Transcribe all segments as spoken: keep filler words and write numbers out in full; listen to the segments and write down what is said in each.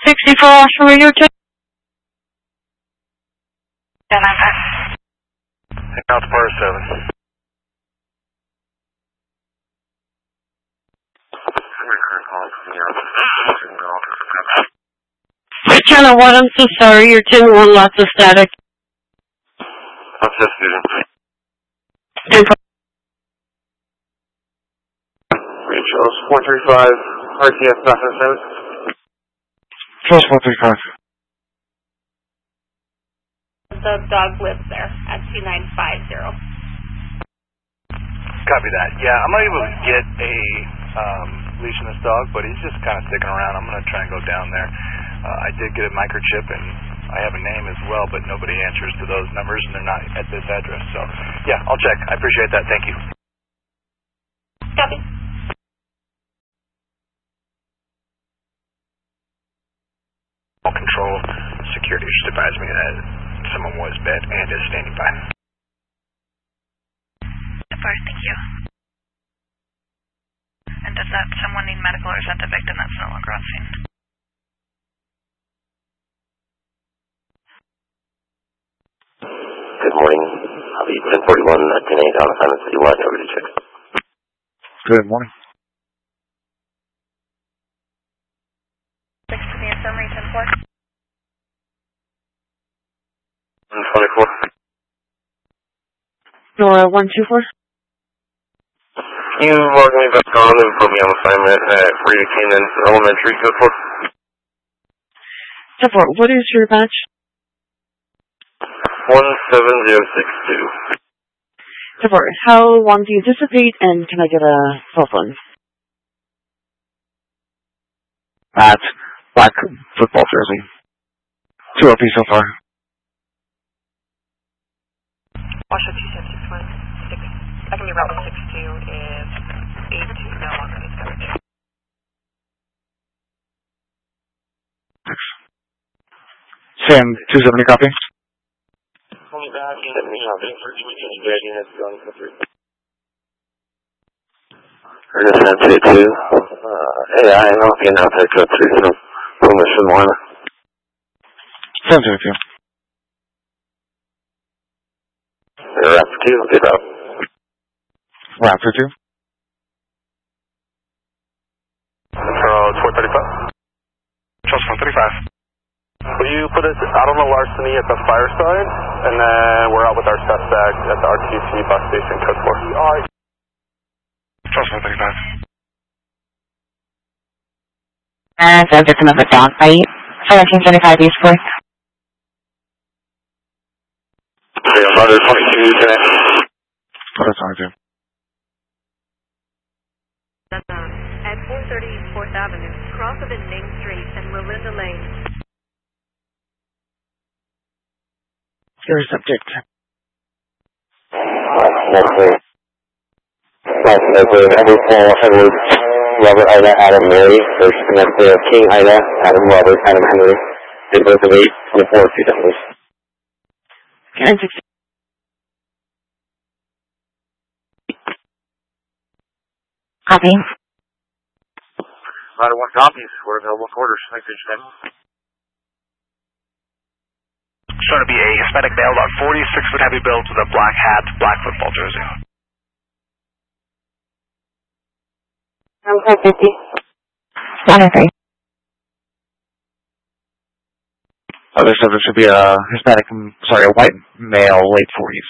sixty-four Oscar Radio two. ten nine five. Hang out to Bar seven. Channel one, I'm so sorry, you're two one, lots of static. What's this, student? Charles four three five, R T S Process Note. Charles four three five. The dog lives there at two nine five zero. Copy that. Yeah, I'm not able to get a um, leash on this dog, but he's just kind of sticking around. I'm going to try and go down there. Uh, I did get a microchip, and I have a name as well, but nobody answers to those numbers, and they're not at this address. So, yeah, I'll check. I appreciate that. Thank you. Copy. Control security just advised me that someone was bed and is standing by. Alright, thank you. And does that someone need medical, or is that the victim that's no longer on scene? Good morning. I'll be ten forty-one at ten eight on assignment citywide. Over to check. Good morning. Six to the infirmary, ten four. one twenty-four. Nora one two four. Can you log me back on and put me on assignment at Rita Canaan Elementary, code four? ten four, what is your badge? one seven zero six two. ten four, how long do you dissipate, and can I get a cell phone? At black football jersey. Two R P so far. Washoe two seven six one six. I can be route one six two if eight two no longer needs coverage. Sam two seventy copy. Only back in me having for two weekends dragging has gone for three. Ernest Sensei two. Uh, hey, I know if you're not there code three from Mission one. Sensei two. Raptor two, get up. Raptor two. Charles four thirty-five. Charles four thirty-five. Will you put us out on the larceny at the fire side, and then we're out with our suspect at the R T C bus station, code four. Charles four thirty-five. And so victim of a dog fight. seventeen seventy-five East fourth. Butter twenty-two, today. Butter twenty-two. At four thirty fourth Avenue, cross of Main Street and Melinda Lane. Your subject. Lovely. Lovely. Edward Paul, Edward, Robert, Ida, Adam, Mary. First connected King, Ida, Adam, Robert, Adam, Henry. Did both of eight, twenty-four, two numbers. Can I Copy. Rider one copies. We're available for orders. Thanks for your time. It's going to be a Hispanic male, about forty-six foot heavy build with a black hat, black football jersey. I'm four fifty. one oh three. Other subject should be a Hispanic, sorry, a white male, late forties.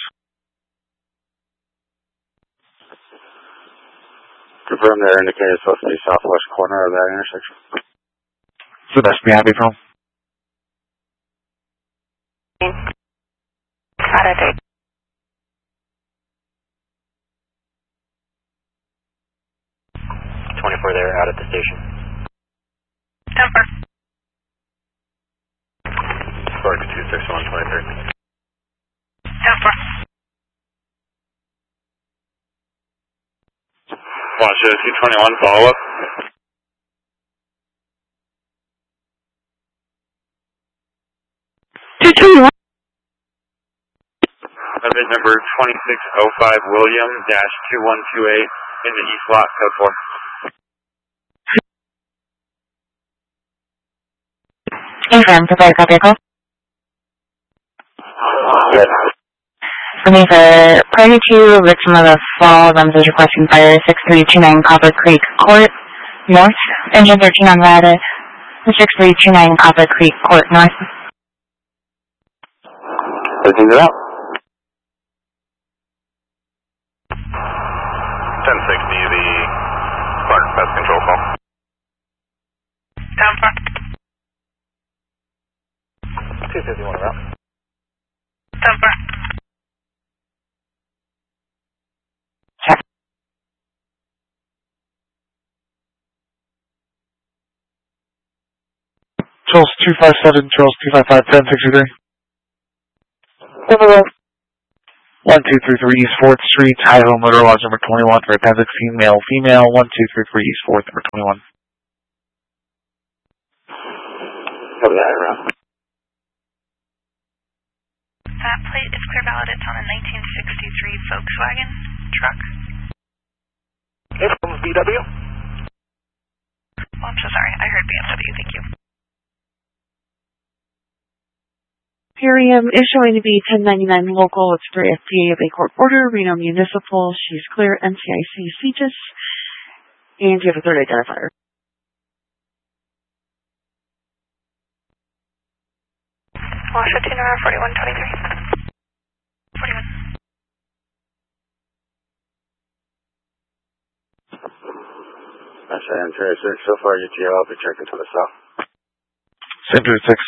Confirm they're indicated supposed to be southwest corner of that intersection. It's the best to be happy from. Saturday. twenty-four there, out at the station. Temper. Spark two six one twenty-three. Temper. Washoe two twenty-one, follow up. two twenty-one. Event number twenty-six oh five William dash two one two eight in the East Lot, code four. Affirm, prepare to copy a call. Yes. For me, for prior to victim of a fall, runs is requesting fire six three two nine Copper Creek Court North. Engine thirteen on rata. six three two nine Copper Creek Court North. Listen to that. ten sixty, the Clark Pest Control call. Down front. two fifty-one route. Down front. Charles two five seven, Charles two five five, ten sixty-three. Over. one two three three East fourth Street, Idaho Motor Lodge number twenty-one for appendix female, female, one two three three East fourth number twenty-one. Cover that around. That plate is clear valid. It's on a nineteen sixty-three Volkswagen truck. From B W. Oh, I'm so sorry. I heard B M W. Thank you. Miriam is showing to be ten ninety-nine local. It's three F P A of a court order. Reno Municipal. She's clear. N C I C C G I S. And you have a third identifier. Washer tuner forty-one twenty-three. forty-one. That's it. I'm trying to search so far. Your G L. I'll be checking to the south. Center six.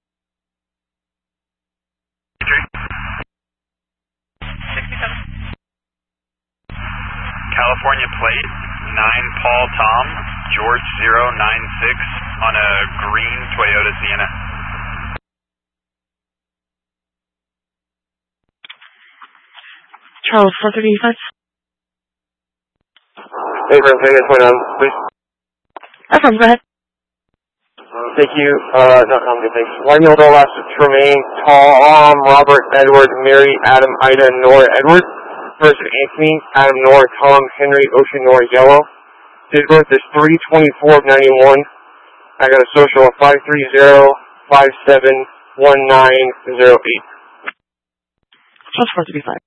sixty-seven. California plate, nine Paul Tom, George zero nine six on a green Toyota Sienna. Charles four thirty-five. Hey, Brent, take this one on, please. Affirm, go ahead. Thank you. Uh, no, I'm good, thanks. Line Mill last Tremaine, Tom, Robert, Edward, Mary, Adam, Ida, Nora, Edward. First Anthony, Adam, Nora, Tom, Henry, Ocean, Nora, Yellow. Date of birth is three twenty-four ninety-one. I got a social of five three zero five seven one nine zero eight. Charles four thirty-five.